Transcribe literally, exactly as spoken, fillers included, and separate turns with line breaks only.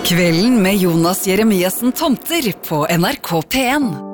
Kvelden med Jonas Jeremiassen Tomter på N R K P en.